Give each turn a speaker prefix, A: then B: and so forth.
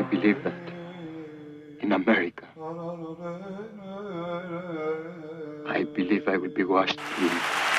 A: believe that in America, I believe I will be washed clean.